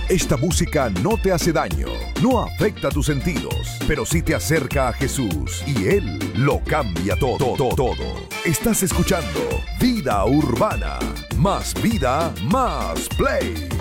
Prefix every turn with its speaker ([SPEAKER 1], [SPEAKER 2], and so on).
[SPEAKER 1] Esta música no te hace daño, no afecta tus sentidos, pero sí te acerca a Jesús y Él lo cambia todo. Estás escuchando Vida Urbana. Más vida, más play.